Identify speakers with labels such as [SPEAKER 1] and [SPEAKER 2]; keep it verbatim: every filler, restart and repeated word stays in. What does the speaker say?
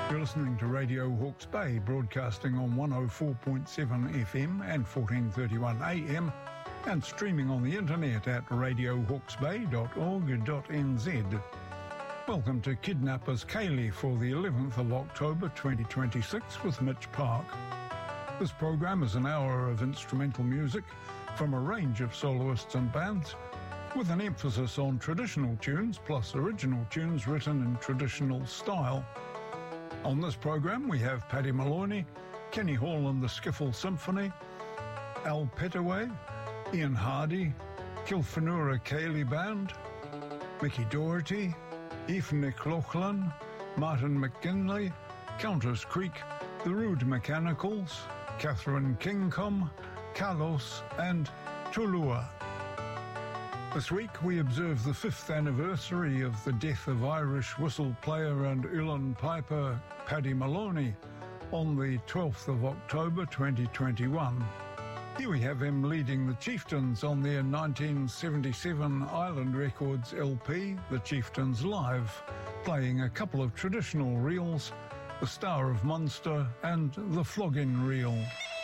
[SPEAKER 1] You're listening to Radio Hawke's Bay, broadcasting on one oh four point seven F M and fourteen thirty-one A M, and streaming on the internet at radio hawke's bay dot org dot n z. Welcome to Kidnappers Kaylee for the eleventh of October twenty twenty-six with Mitch Park. This program is an hour of instrumental music from a range of soloists and bands, with an emphasis on traditional tunes plus original tunes written in traditional style. On this program we have Paddy Maloney, Kenny Hall and the Skiffle Symphony, Al Petaway, Ian Hardy, Kilfenura Kaylee Band, Mickey Doherty, Ethan McLaughlin, Martin McKinley, Countess Creek, The Rude Mechanicals, Catherine Kingcom, Carlos and Tulua. This week we observe the fifth anniversary of the death of Irish whistle player and uilleann piper Paddy Maloney on the twelfth of October twenty twenty-one. Here we have him leading the Chieftains on their nineteen seventy-seven Island Records L P, The Chieftains Live, playing a couple of traditional reels, The Star of Munster and The Flogging Reel.